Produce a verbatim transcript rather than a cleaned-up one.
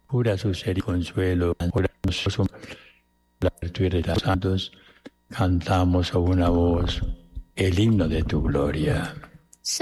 Cura su ser y consuelo. Oramos la virtud de los santos. Cantamos a una voz el himno de tu gloria.